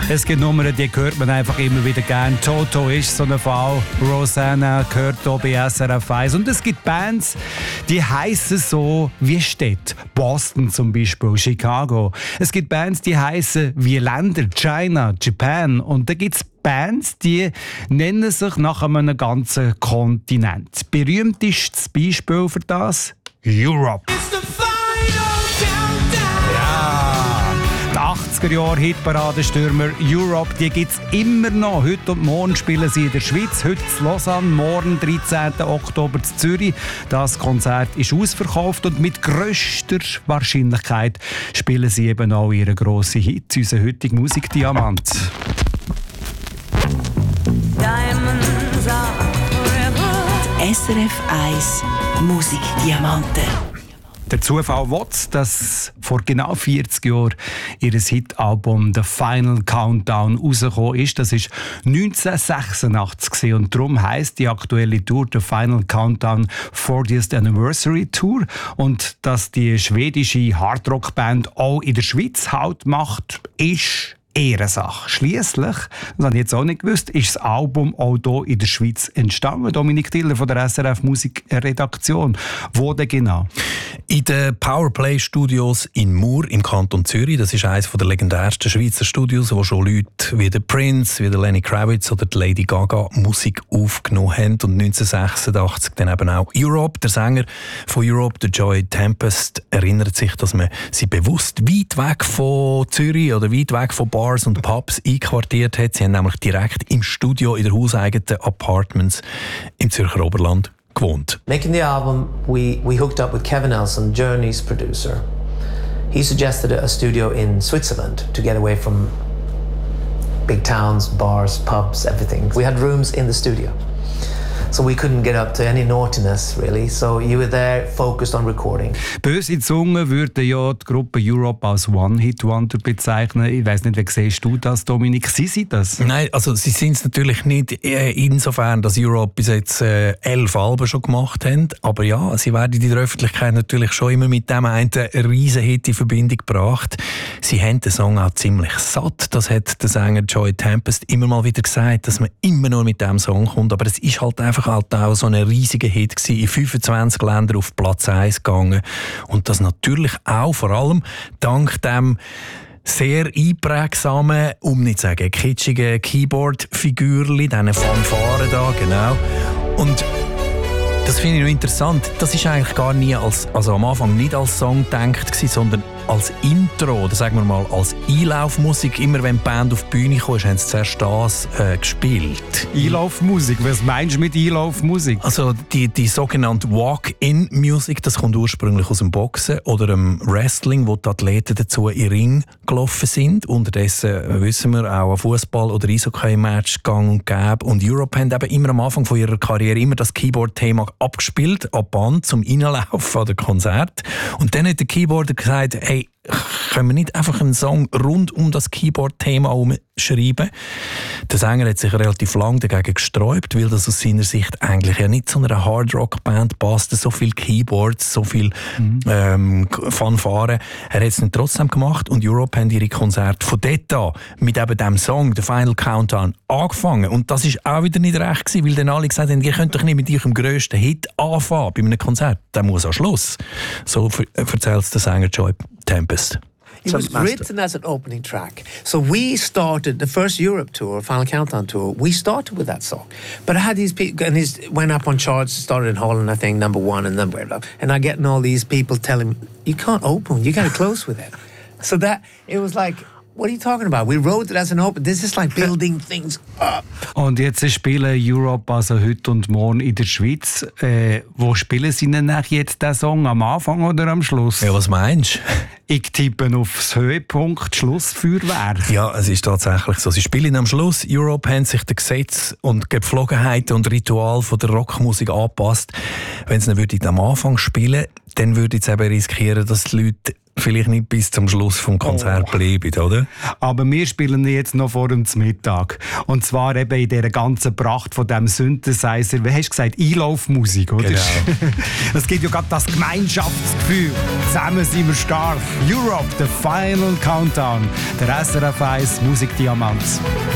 Es gibt Nummern, die hört man einfach immer wieder gern. Toto ist so ein Fall. Rosanna gehört hier bei SRF 1. Und es gibt Bands, die heissen so wie Städte. Boston zum Beispiel, Chicago. Es gibt Bands, die heissen wie Länder. China, Japan. Und da gibt es Bands, die nennen sich nach einem ganzen Kontinent. Berühmtestes Beispiel für das? Europe. Die 80er-Jahre-Hitparadestürmer Europe, die gibt es immer noch. Heute und morgen spielen sie in der Schweiz, heute in Lausanne, morgen 13. Oktober in Zürich. Das Konzert ist ausverkauft und mit grösster Wahrscheinlichkeit spielen sie eben auch ihren grossen Hit, unseren heutigen Musikdiamant. SRF 1 Musikdiamanten. Der Zufall will, dass vor genau 40 Jahren ihr Hitalbum «The Final Countdown» rausgekommen ist. Das war 1986 und darum heisst die aktuelle Tour «The Final Countdown 40th Anniversary Tour». Und dass die schwedische Hardrock-Band auch in der Schweiz Halt macht, ist Ehrensache. Schliesslich, das habe ich jetzt auch nicht gewusst, ist das Album auch hier in der Schweiz entstanden. Dominik Diller von der SRF Musikredaktion. Wo denn genau? In den Powerplay Studios in Mur im Kanton Zürich. Das ist eines der legendärsten Schweizer Studios, wo schon Leute wie der Prince, wie der Lenny Kravitz oder die Lady Gaga Musik aufgenommen haben. Und 1986 dann eben auch Europe. Der Sänger von Europe, der Joy Tempest, erinnert sich, dass man sie bewusst weit weg von Zürich oder weit weg von Bars und Pubs einquartiert hat. Sie haben nämlich direkt im Studio in der hauseigenen Apartments im Zürcher Oberland gewohnt. Making the album, we hooked up with Kevin Nelson, Journey's producer. He suggested a studio in Switzerland to get away from big towns, bars, pubs, everything. We had rooms in the studio. So we couldn't get up to any naughtiness, really. So you were there, focused on recording. Böse Zungen würden ja die Gruppe Europe als One-Hit-Wonder bezeichnen. Ich weiss nicht, wie siehst du das, Dominik? Sie sind das? Nein, also sie sind es natürlich nicht insofern, dass Europe bis jetzt 11 Alben schon gemacht haben. Aber ja, sie werden in der Öffentlichkeit natürlich schon immer mit dem einen riesen Hit in Verbindung gebracht. Sie haben den Song auch ziemlich satt. Das hat der Sänger Joy Tempest immer mal wieder gesagt, dass man immer nur mit dem Song kommt. Aber es ist halt einfach auch so ein riesiger Hit gewesen, in 25 Ländern auf Platz 1 gegangen. Und das natürlich auch vor allem dank dem sehr einprägsamen, um nicht zu sagen kitschigen Keyboard-Figürchen, diesen Fanfaren da, genau. Und das finde ich noch interessant. Das ist eigentlich gar nie also am Anfang nicht als Song gedacht gewesen, sondern als Intro, oder sagen wir mal als Einlaufmusik. Immer wenn die Band auf die Bühne kam, haben sie zuerst das gespielt. Einlaufmusik? Was meinst du mit Einlaufmusik? Also die sogenannte Walk-in-Musik, das kommt ursprünglich aus dem Boxen oder dem Wrestling, wo die Athleten dazu in den Ring gelaufen sind. Unterdessen wissen wir auch ein Fußball- oder Eishockey-Match gang und gäbe. Und Europe haben eben immer am Anfang von ihrer Karriere immer das Keyboard-Thema abgespielt, ab Band zum Reinlaufen an den Konzert. Und dann hat der Keyboarder gesagt, hey, können wir nicht einfach einen Song rund um das Keyboard-Thema schreiben? Der Sänger hat sich relativ lange dagegen gesträubt, weil das aus seiner Sicht eigentlich ja nicht zu einer Hard-Rock-Band passt. So viel Keyboards, so viel Fanfaren. Er hat es dann trotzdem gemacht und Europe haben ihre Konzerte von dort an mit eben dem Song, «The Final Countdown», angefangen. Und das ist auch wieder nicht recht gewesen, weil dann alle gesagt haben, ihr könnt doch nicht mit eurem grössten Hit anfangen bei einem Konzert. Der muss am Schluss. So erzählt der Sänger Joy Tempest. It was written as an opening track. So we started the first Europe tour, Final Countdown tour. We started with that song, but I had these people, and it went up on charts. Started in Holland, I think, #1, and then and I getting all these people telling me, "You can't open. You got to close with it." So that it was like, what are you talking about? We wrote it as an open. This is like building things up. Und jetzt spielen Europe also heute und morgen in der Schweiz. Wo spielen sie denn jetzt den Song? Am Anfang oder am Schluss? Ja, was meinst du? Ich tippe aufs Höhepunkt Schlussfeuerwerk. Ja, es ist tatsächlich so. Sie spielen am Schluss. Europe haben sich den Gesetz und Gepflogenheiten und Ritual von der Rockmusik angepasst. Wenn sie dann am Anfang spielen, dann würde ich eben riskieren, dass die Leute vielleicht nicht bis zum Schluss vom Konzert bleiben, oder? Aber wir spielen jetzt noch vor dem Mittag. Und zwar eben in dieser ganzen Pracht von diesem Synthesizer. Wie hast du gesagt? Einlaufmusik, oder? Genau. Es gibt ja gerade das Gemeinschaftsgefühl. Zusammen sind wir stark. Europe, the final countdown. Der SRF 1 Musikdiamant.